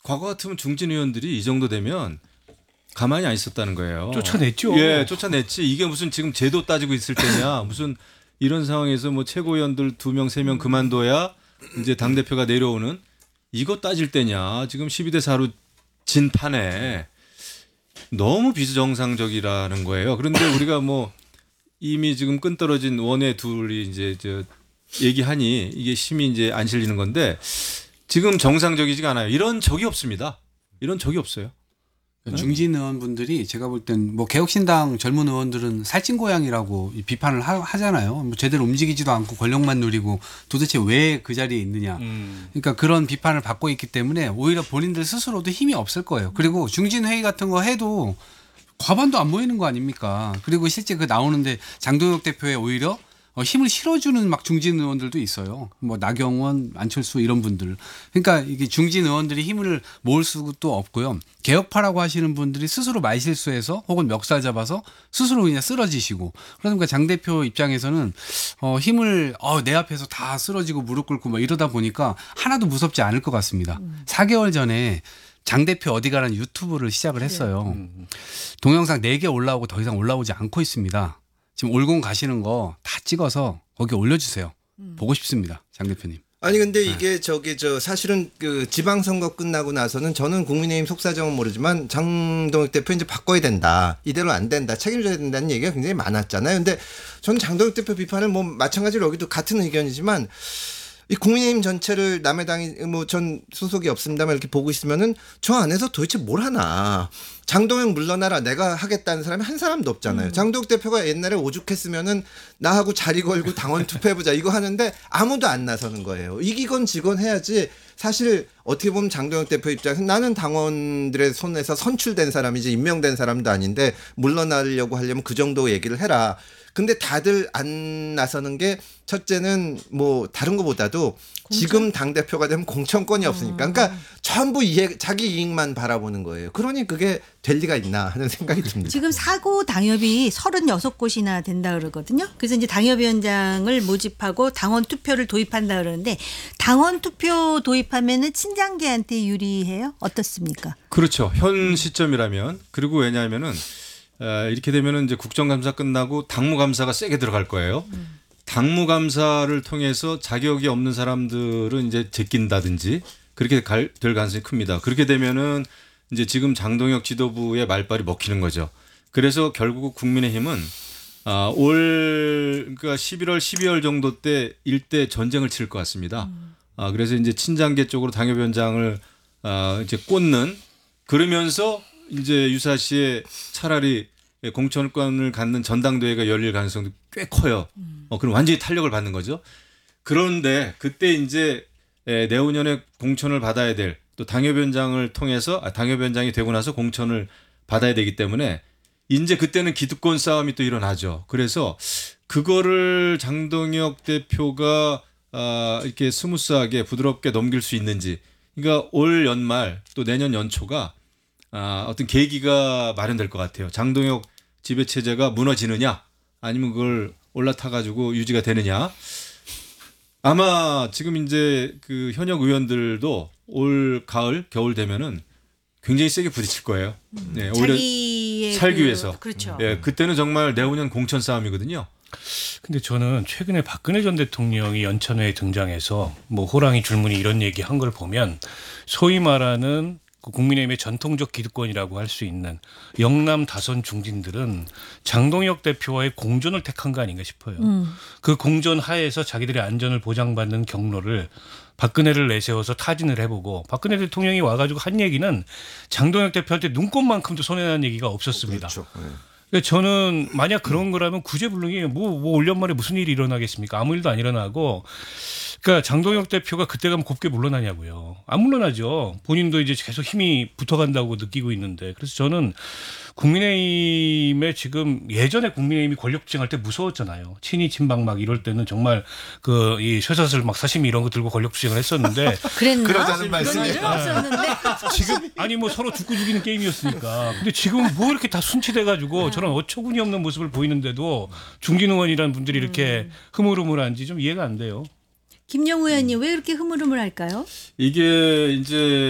과거 같으면 중진 의원들이 이 정도 되면 가만히 안 있었다는 거예요. 쫓아냈죠. 예, 쫓아냈지. 이게 무슨 지금 제도 따지고 있을 때냐. 무슨 이런 상황에서 뭐 최고위원들 2명, 3명 그만둬야 이제 당대표가 내려오는 이거 따질 때냐. 지금 12대 4로 진 판에 너무 비정상적이라는 거예요. 그런데 우리가 뭐 이미 지금 끈 떨어진 원외 둘이 이제 얘기하니 이게 힘이 이제 안 실리는 건데 지금 정상적이지가 않아요. 이런 적이 없습니다. 이런 적이 없어요. 중진 의원분들이 제가 볼 땐 뭐 개혁신당 젊은 의원들은 살찐 고양이라고 비판을 하잖아요. 뭐 제대로 움직이지도 않고 권력만 누리고 도대체 왜 그 자리에 있느냐. 그러니까 그런 비판을 받고 있기 때문에 오히려 본인들 스스로도 힘이 없을 거예요. 그리고 중진 회의 같은 거 해도 과반도 안 모이는 거 아닙니까? 그리고 실제 그 나오는데 장동혁 대표에 오히려 힘을 실어주는 막 중진 의원들도 있어요. 뭐 나경원, 안철수 이런 분들. 그러니까 이게 중진 의원들이 힘을 모을 수도 없고요. 개혁파라고 하시는 분들이 스스로 말실수해서 혹은 멱살 잡아서 스스로 그냥 쓰러지시고 그러니까 장 대표 입장에서는 힘을 내 앞에서 다 쓰러지고 무릎 꿇고 뭐 이러다 보니까 하나도 무섭지 않을 것 같습니다. 4개월 전에 장 대표 어디 가라는 유튜브를 시작을 했어요. 동영상 4개 올라오고 더 이상 올라오지 않고 있습니다. 지금 올공 가시는 거 다 찍어서 거기 올려주세요. 보고 싶습니다, 장 대표님. 아니 근데 이게 사실은 그 지방선거 끝나고 나서는 저는 국민의힘 속사정은 모르지만 장동혁 대표 이제 바꿔야 된다. 이대로 안 된다. 책임져야 된다는 얘기가 굉장히 많았잖아요. 근데 저는 장동혁 대표 비판을 뭐 마찬가지로 여기도 같은 의견이지만 이 국민의힘 전체를 남의 당이 뭐 전 소속이 없습니다만 이렇게 보고 있으면은 저 안에서 도대체 뭘 하나. 장동혁 물러나라 내가 하겠다는 사람이 한 사람도 없잖아요. 장동혁 대표가 옛날에 오죽했으면은 나하고 자리 걸고 당원 투표해보자 이거 하는데 아무도 안 나서는 거예요. 이기건 지건 해야지. 사실 어떻게 보면 장동혁 대표 입장에서 나는 당원들의 손에서 선출된 사람이지 임명된 사람도 아닌데 물러나려고 하려면 그 정도 얘기를 해라. 근데 다들 안 나서는 게 첫째는 뭐 다른 것보다도 지금 당대표가 되면 공천권이 없으니까. 그러니까 전부 자기 이익만 바라보는 거예요. 그러니 그게 될 리가 있나 하는 생각이 듭니다. 지금 사고 당협이 36곳이나 된다 그러거든요. 그래서 이제 당협위원장을 모집하고 당원 투표를 도입한다 그러는데 당원 투표 도입하면은 친장계한테 유리해요? 어떻습니까? 그렇죠. 현 시점이라면. 그리고 왜냐하면은 이렇게 되면은 이제 국정감사 끝나고 당무감사가 세게 들어갈 거예요. 당무감사를 통해서 자격이 없는 사람들은 이제 제낀다든지 그렇게 될 가능성이 큽니다. 그렇게 되면은 이제 지금 장동혁 지도부의 말발이 먹히는 거죠. 그래서 결국 국민의힘은 그러니까 11월, 12월 정도 때 일대 전쟁을 치를 것 같습니다. 그래서 이제 친장계 쪽으로 당협위원장을 이제 꽂는 그러면서 이제 유사시에 차라리 공천권을 갖는 전당대회가 열릴 가능성도 꽤 커요. 그럼 완전히 탄력을 받는 거죠. 그런데 그때 이제 내후년에 공천을 받아야 될 또 당협위원장을 통해서 당협위원장이 되고 나서 공천을 받아야 되기 때문에 이제 그때는 기득권 싸움이 또 일어나죠. 그래서 그거를 장동혁 대표가 이렇게 스무스하게 부드럽게 넘길 수 있는지 그러니까 올 연말 또 내년 연초가 어떤 계기가 마련될 것 같아요. 장동혁 지배체제가 무너지느냐 아니면 그걸 올라타가지고 유지가 되느냐. 아마 지금 이제 그 현역 의원들도 올 가을 겨울 되면은 굉장히 세게 부딪힐 거예요. 네, 오히려 살기 위해서. 그렇죠. 네, 그때는 정말 내후년 공천 싸움이거든요. 근데 저는 최근에 박근혜 전 대통령이 연천회에 등장해서 뭐 호랑이 줄무늬 이런 얘기 한 걸 보면 소위 말하는 그 국민의힘의 전통적 기득권이라고 할 수 있는 영남 다선 중진들은 장동혁 대표와의 공존을 택한 거 아닌가 싶어요. 그 공존 하에서 자기들의 안전을 보장받는 경로를 박근혜를 내세워서 타진을 해보고 박근혜 대통령이 와가지고 한 얘기는 장동혁 대표한테 눈꼽만큼도 손해난 얘기가 없었습니다. 그렇죠. 저는 만약 그런 거라면 구제불능이 뭐 올 연말에 무슨 일이 일어나겠습니까? 아무 일도 안 일어나고 그러니까 장동혁 대표가 그때 가면 곱게 물러나냐고요. 안 물러나죠. 본인도 이제 계속 힘이 붙어간다고 느끼고 있는데 그래서 저는 국민의힘에 지금 예전에 국민의힘이 권력투쟁할 때 무서웠잖아요. 친이 친박 막 이럴 때는 정말 그 이 쇠사슬 막 사시미 이런 거 들고 권력투쟁을 했었는데 그랬나? 그러자는 말씀이에요. 그런 일 없었는데. 지금 아니 뭐 서로 죽고 죽이는 게임이었으니까. 근데 지금은 뭐 이렇게 다 순치돼가지고 저런 어처구니 없는 모습을 보이는데도 중진 의원이라는 분들이 이렇게 흐물흐물한지 좀 이해가 안 돼요. 김영우 의원님 왜 이렇게 흐물흐물할까요? 이게 이제